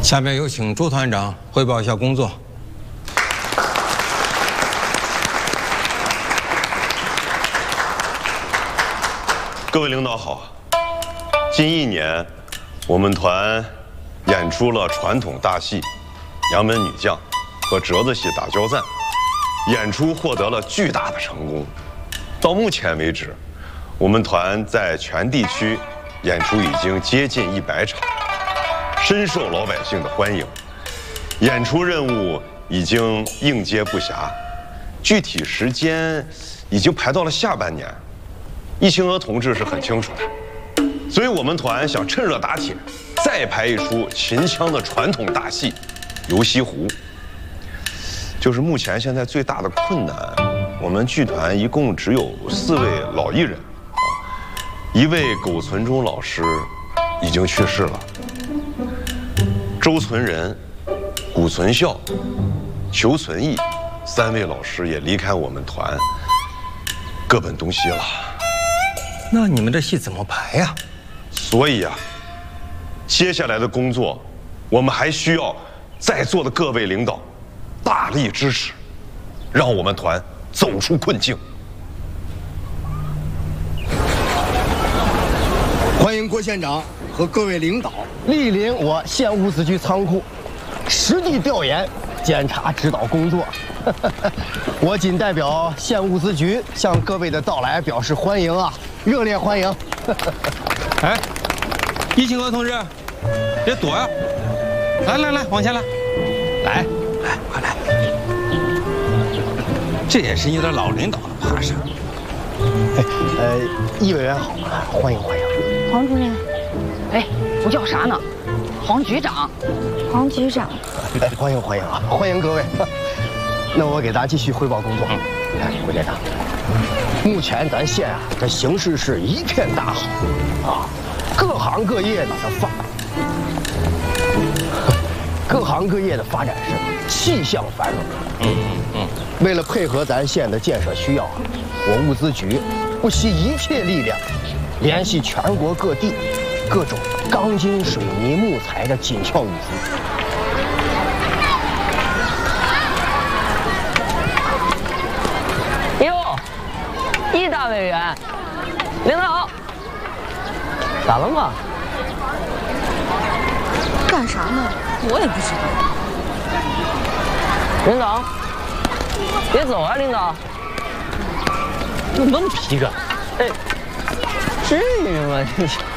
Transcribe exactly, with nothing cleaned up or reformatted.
下面有请周团长汇报一下工作。 各位领导好，近一年，我们团演出了传统大戏《杨门女将》和折子戏《打交赞》，演出获得了巨大的成功。到目前为止，我们团在全地区演出已经接近一百场，深受老百姓的欢迎。演出任务已经应接不暇，具体时间已经排到了下半年。易清娥同志是很清楚的，所以我们团想趁热打铁，再排一出秦腔的传统大戏《游西湖》。就是目前现在最大的困难，我们剧团一共只有四位老艺人，啊，一位苟存忠老师已经去世了，周存仁、古存孝、裘存义三位老师也离开我们团，各奔东西了。 那你们这戏怎么排呀？ 所以啊，接下来的工作，我们还需要在座的各位领导大力支持，让我们团走出困境。 欢迎郭县长和各位领导莅临我县物资局仓库，实地调研、检查、指导工作。我仅代表县物资局向各位的到来表示欢迎啊！热烈欢迎！ 哎，易清娥同志，别躲呀！来来来，往前来，来来，快来！这也是你的老领导的爬山。 哎，呃，易委员好，欢迎欢迎。 黄主任，哎，我叫啥呢？黄局长。黄局长。 哎，欢迎欢迎啊！欢迎各位。那我给大家继续汇报工作。来，郭县长，目前咱县啊，这形势是一片大好啊，各行各业呢的发，各行各业的发展是气象繁荣。嗯嗯嗯。为了配合咱县的建设需要啊，我物资局不惜一切力量，联系全国各地各种钢筋、水泥、木材的紧俏物资。 易大委员，领导好。 咋了嘛？ 干啥呢？我也不知道。领导，别走啊，领导。 怎么那么皮个？ 哎，至于吗？